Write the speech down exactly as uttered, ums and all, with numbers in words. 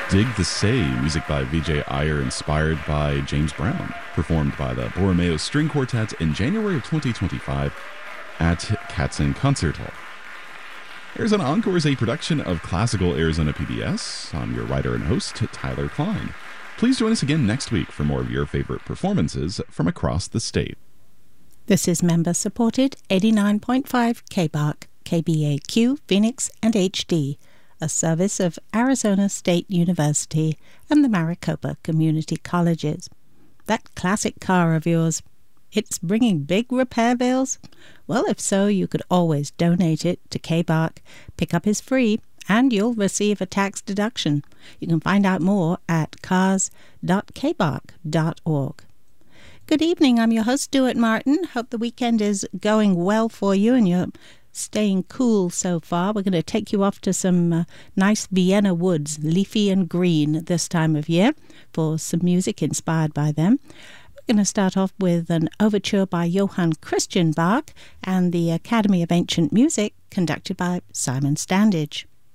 Dig the Say, music by Vijay Iyer, inspired by James Brown, performed by the Borromeo String Quartet in January of twenty twenty-five at Katzen Concert Hall. Arizona Encore is a production of Classical Arizona P B S. I'm your writer and host, Tyler Klein. Please join us again next week for more of your favorite performances from across the state. This is member-supported eighty-nine point five K B A R C, K B A Q, Phoenix, and H D, a service of Arizona State University and the Maricopa Community Colleges. That classic car of yours, it's bringing big repair bills? Well, if so, you could always donate it to K B A R C. Pickup is free, and you'll receive a tax deduction. You can find out more at cars dot k b a r c dot org. Good evening, I'm your host, Stuart Martin. Hope the weekend is going well for you and you're staying cool so far. We're going to take you off to some uh, nice Vienna woods, leafy and green this time of year, for some music inspired by them. We're going to start off with an overture by Johann Christian Bach and the Academy of Ancient Music, conducted by Simon Standage.